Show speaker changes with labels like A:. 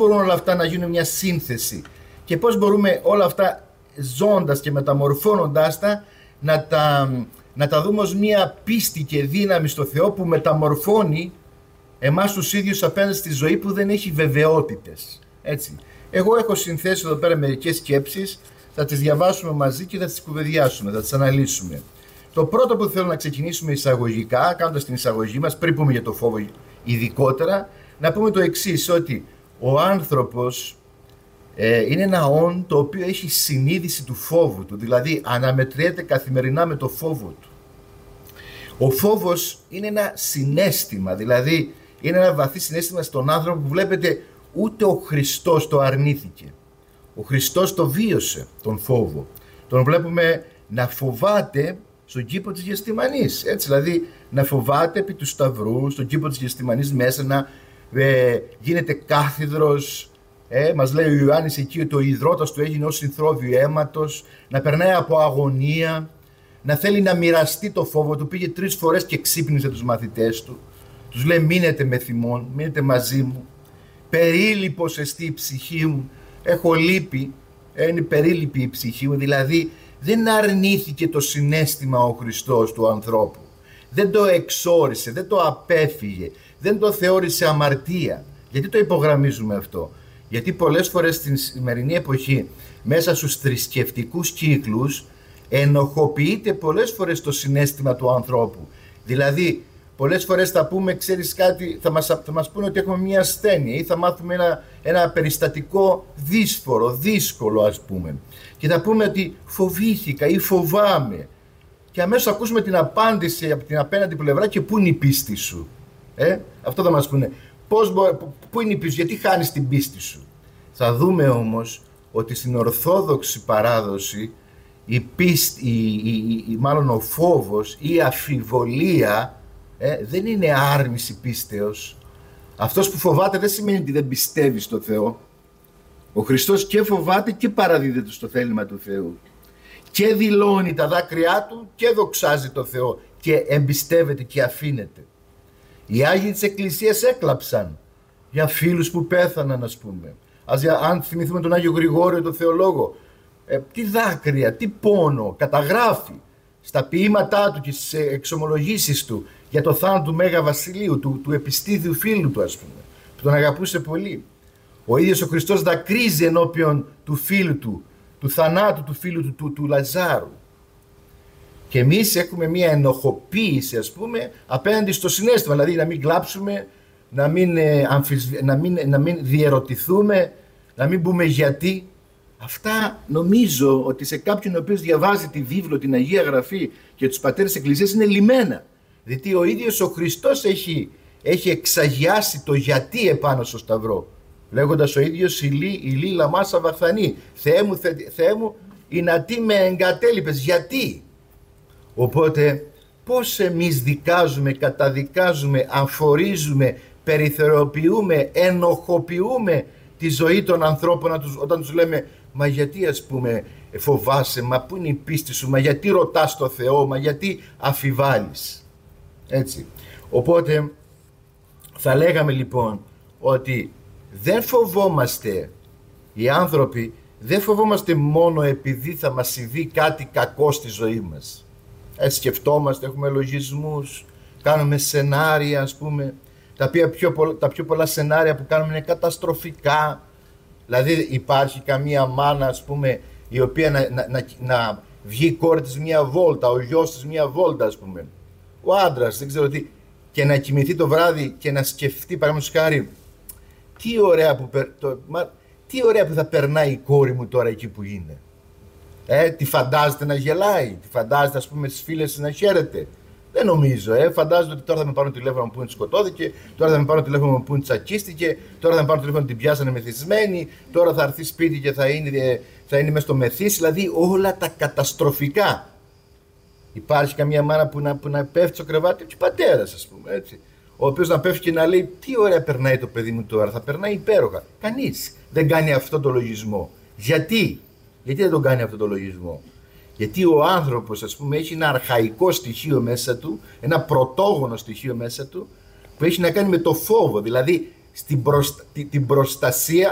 A: μπορούν όλα αυτά να γίνουν μια σύνθεση και πώς μπορούμε όλα αυτά ζώντας και μεταμορφώνοντάς τα να τα δούμε ως μια πίστη και δύναμη στο Θεό που μεταμορφώνει εμάς τους ίδιους απέναντι στη ζωή που δεν έχει βεβαιότητες. Έτσι. Εγώ έχω συνθέσει εδώ πέρα μερικές σκέψεις, θα τις διαβάσουμε μαζί και θα τις κουβεντιάσουμε, θα τις αναλύσουμε. Το πρώτο που θέλω να ξεκινήσουμε εισαγωγικά, κάνοντας την εισαγωγή μας, πριν πούμε για το φόβο ειδικότερα, να πούμε το εξής, ότι ο άνθρωπος είναι ένα όν το οποίο έχει συνείδηση του φόβου του, δηλαδή αναμετριέται καθημερινά με το φόβο του. Ο φόβος είναι ένα συναίσθημα, δηλαδή είναι ένα βαθύ συναίσθημα στον άνθρωπο που βλέπετε ούτε ο Χριστός το αρνήθηκε. Ο Χριστός το βίωσε τον φόβο. Τον βλέπουμε να φοβάται στον κήπο της Γεστημανής. Έτσι, δηλαδή να φοβάται επί του Σταυρού, στον κήπο της Γεστημανής μέσα να γίνεται κάθιδρος. Μας λέει ο Ιωάννης εκεί ότι ο υδρότας του έγινε ως συνθρόβιο αίματος, να περνάει από αγωνία, να θέλει να μοιραστεί το φόβο του. Πήγε 3 φορές και ξύπνησε τους μαθητές του. Τους λέει μείνετε με θυμόν, μείνετε μαζί μου. Περίλυπος εστί η ψυχή μου, έχω λύπη, είναι περίλυπη η ψυχή μου, δηλαδή δεν αρνήθηκε το συναίσθημα ο Χριστός του ανθρώπου. Δεν το εξόρισε, δεν το απέφυγε, δεν το θεώρησε αμαρτία. Γιατί το υπογραμμίζουμε αυτό? Γιατί πολλές φορές στην σημερινή εποχή μέσα στους θρησκευτικούς κύκλους ενοχοποιείται πολλές φορές το συναίσθημα του ανθρώπου. Δηλαδή πολλές φορές θα πούμε, ξέρεις κάτι, θα μας πούνε ότι έχουμε μια ασθένεια ή θα μάθουμε ένα περιστατικό δύσκολο ας πούμε. Και θα πούμε ότι φοβήθηκα ή φοβάμαι. Και αμέσως ακούσουμε την απάντηση από την απέναντι πλευρά και πού είναι η πίστη σου. Αυτό θα μας πούνε. Πού είναι η πίστη σου, γιατί χάνεις την πίστη σου? Θα δούμε όμως ότι στην Ορθόδοξη παράδοση μάλλον ο φόβος ή η αφιβολία δεν είναι άρνηση πίστεως. Αυτός που φοβάται δεν σημαίνει ότι δεν πιστεύει στο Θεό. Ο Χριστός και φοβάται και παραδίδεται στο θέλημα του Θεού. Και δηλώνει τα δάκρυά του και δοξάζει το Θεό και εμπιστεύεται και αφήνεται. Οι Άγιοι της Εκκλησίας έκλαψαν για φίλους που πέθαναν, ας πούμε. Αν θυμηθούμε τον Άγιο Γρηγόριο τον Θεολόγο, τι δάκρυα, τι πόνο καταγράφει στα ποίηματά του και στις εξομολογήσεις του για το θάνατο του Μέγα Βασιλείου, του επιστίδιου φίλου του, ας πούμε, που τον αγαπούσε πολύ. Ο ίδιος ο Χριστός δακρύζει ενώπιον του φίλου του θανάτου του φίλου του Λαζάρου. Και εμείς έχουμε μια ενοχοποίηση, ας πούμε, απέναντι στο συναίσθημα, δηλαδή να μην κλάψουμε, να μην διερωτηθούμε, να μην πούμε γιατί. Αυτά νομίζω ότι σε κάποιον ο οποίος διαβάζει τη βίβλο, την Αγία Γραφή και τους πατέρες της Εκκλησίας είναι λυμμένα. Γιατί ο ίδιος ο Χριστός έχει εξαγιάσει το γιατί επάνω στο Σταυρό. Λέγοντας ο ίδιος ηλί λαμά σαβαχθανή. Θεέ μου, ηνατί με εγκατέλειπες. Γιατί? Οπότε πώς εμείς δικάζουμε, καταδικάζουμε, αφορίζουμε, περιθωριοποιούμε, ενοχοποιούμε τη ζωή των ανθρώπων όταν τους λέμε μα γιατί ας πούμε φοβάσαι, μα πού είναι η πίστη σου, μα γιατί ρωτάς το Θεό, μα γιατί αφιβάλλεις. Έτσι. Οπότε θα λέγαμε λοιπόν ότι δεν φοβόμαστε, οι άνθρωποι δεν φοβόμαστε μόνο επειδή θα μας συμβεί κάτι κακό στη ζωή μας. Σκεφτόμαστε, έχουμε λογισμούς, κάνουμε σενάρια, ας πούμε, τα πιο πολλά σενάρια που κάνουμε είναι καταστροφικά. Δηλαδή υπάρχει καμία μάνα, ας πούμε, η οποία να βγει η κόρη της μία βόλτα, ο γιος της μία βόλτα, ας πούμε, ο άντρας δεν ξέρω τι, και να κοιμηθεί το βράδυ και να σκεφτεί, παραδείγματος χάρη, τι ωραία που θα περνάει η κόρη μου τώρα εκεί που είναι. Τη φαντάζεται να γελάει, τη φαντάζεται, ας πούμε, στις φίλες της να χαίρεται. Δεν νομίζω. Φαντάζομαι ότι τώρα θα με πάρουν τηλέφωνο που σκοτώθηκε, τώρα θα με πάρουν τηλέφωνο που τσακίστηκε, τώρα θα με πάρουν τηλέφωνο την πιάσανε μεθυσμένη, τώρα θα έρθει σπίτι και θα είναι μέσα στο μεθύσι. Δηλαδή όλα τα καταστροφικά. Υπάρχει καμία μάνα που να πέφτει στο κρεβάτι, και πατέρας, ας πούμε, έτσι. Ο οποίος να πέφτει και να λέει: τι ωραία περνάει το παιδί μου τώρα, θα περνάει υπέροχα. Κανείς δεν κάνει αυτόν τον λογισμό. Γιατί δεν τον κάνει αυτόν τον λογισμό? Γιατί ο άνθρωπος, ας πούμε, έχει ένα αρχαϊκό στοιχείο μέσα του, ένα πρωτόγονο στοιχείο μέσα του, που έχει να κάνει με το φόβο, δηλαδή την προστασία